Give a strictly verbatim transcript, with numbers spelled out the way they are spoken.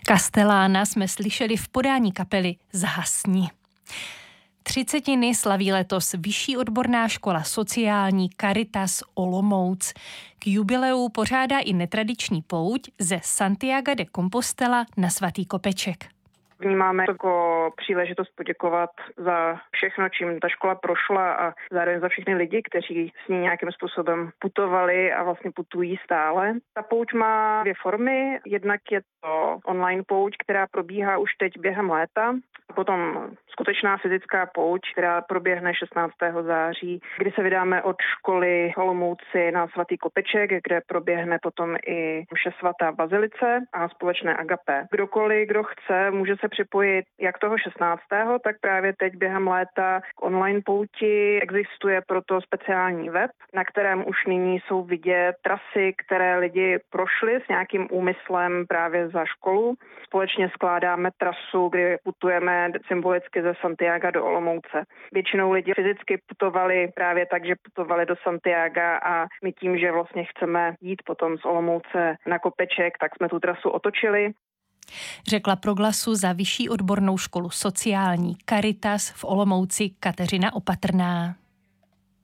Castellána jsme slyšeli v podání kapely Zhasni. Třicetiny slaví letos Vyšší odborná škola sociální Caritas Olomouc. K jubileu pořádá i netradiční pouť ze Santiaga de Compostela na Svatý Kopeček. Vnímáme to jako příležitost poděkovat za všechno, čím ta škola prošla a zároveň za všechny lidi, kteří s ní nějakým způsobem putovali a vlastně putují stále. Ta pouť má dvě formy. Jednak je to online pouť, která probíhá už teď během léta. Potom skutečná fyzická pouť, která proběhne šestnáctého září, kdy se vydáme od školy Olomouci na Svatý Kopeček, kde proběhne potom i mše svatá v bazilice a společné agapé. Kdokoliv, kdo chce, může se připojit jak toho šestnáctého tak právě teď během léta k online pouti. Existuje proto speciální web, na kterém už nyní jsou vidět trasy, které lidi prošli s nějakým úmyslem právě za školu. Společně skládáme trasu, kdy putujeme symbolicky ze Santiaga do Olomouce. Většinou lidi fyzicky putovali právě tak, že putovali do Santiaga a my tím, že vlastně chceme jít potom z Olomouce na Kopeček, tak jsme tu trasu otočili. Řekla pro Glasu za Vyšší odbornou školu sociální Caritas v Olomouci Kateřina Opatrná.